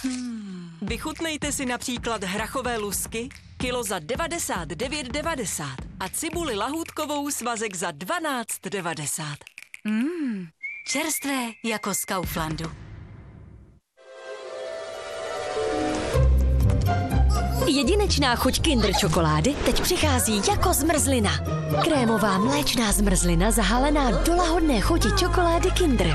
Vychutnejte si například hrachové lusky, kilo za 99,90 a cibuli lahůdkovou svazek za 12,90. Čerstvé jako z Kauflandu. Jedinečná chuť Kinder čokolády teď přichází jako zmrzlina. Krémová mléčná zmrzlina zahalená do lahodné chuti čokolády Kinder.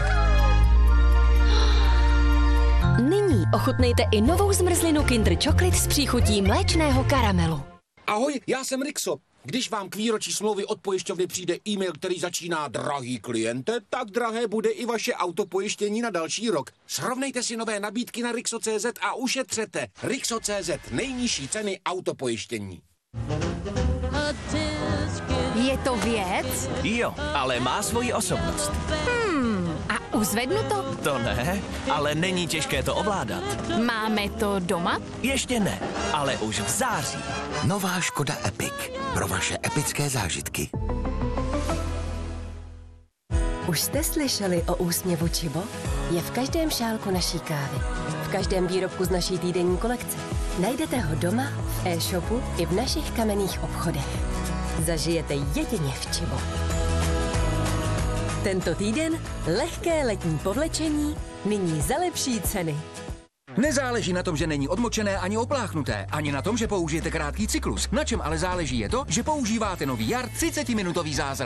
Nyní ochutnejte i novou zmrzlinu Kinder Chocolate s příchutí mléčného karamelu. Ahoj, já jsem Rixo. Když vám k výročí smlouvy od pojišťovny přijde e-mail, který začíná drahý kliente, tak drahé bude i vaše autopojištění na další rok. Srovnejte si nové nabídky na Rixo.cz a ušetřete. Rixo.cz, nejnižší ceny autopojištění. Je to věc? Jo, ale má svoji osobnost. A uzvednu to? To ne, ale není těžké to ovládat. Máme to doma? Ještě ne, ale už v září. Nová Škoda Epic. Pro vaše epické zážitky. Už jste slyšeli o úsměvu Čibo? Je v každém šálku naší kávy. V každém výrobku z naší týdenní kolekce. Najdete ho doma, v e-shopu i v našich kamenných obchodech. Zažijete jedině v Čibo. Tento týden lehké letní povlečení, nyní za lepší ceny. Nezáleží na tom, že není odmočené ani opláchnuté, ani na tom, že použijete krátký cyklus. Na čem ale záleží je to, že používáte nový JAR 30-minutový zázrak.